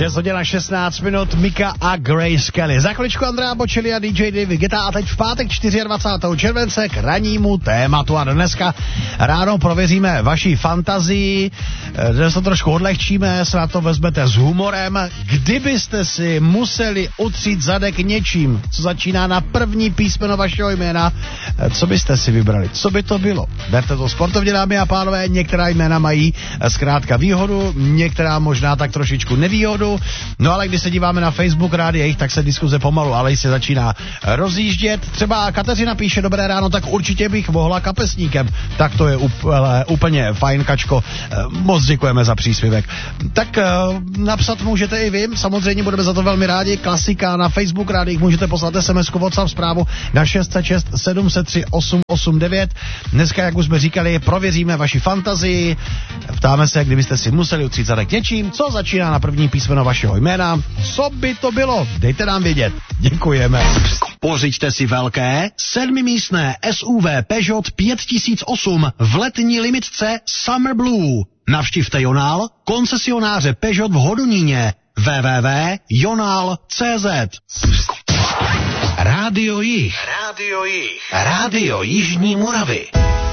6 hodin a 16 minut, Mika a Grace Kelly. Za chviličku Andrea Bocelli a DJ David Guetta a teď v pátek 24. července k rannímu tématu a dneska ráno prověříme vaši fantazii, dnes to trošku odlehčíme, se na to vezmete s humorem. Kdybyste si museli utřít zadek něčím, co začíná na první písmeno vašeho jména, co byste si vybrali? Co by to bylo? Berte to sportovně, dámy a pánové, některá jména mají zkrátka výhodu, některá možná tak trošičku nevýhodu, no ale když se díváme na Facebook Rádia Jich, tak se diskuze pomalu, ale se začíná rozjíždět. Třeba Kateřina píše, dobré ráno, tak určitě bych mohla kapesníkem. Tak to je úplně fajn, Kačko, moc děkujeme za příspěvek. Tak napsat můžete i vy, samozřejmě budeme za to velmi rádi, klasika na Facebook Rádia Jich, můžete poslat SMS-ku, WhatsApp zprávu na 606 703 889. Dneska, jak už jsme říkali, prověříme vaši fantazii, ptáme se, kdybyste si museli utřít zadek něčím, co začíná na první písmeno vašeho jména, co by to bylo? Dejte nám vědět. Děkujeme. Pořiďte si velké 7místné SUV Peugeot 5008 v letní limitce Summer Blue. Navštivte Jonál, koncesionáře Peugeot v Hodoníně. www.jonal.cz. Rádio Jich. Rádio Jižní Moravy.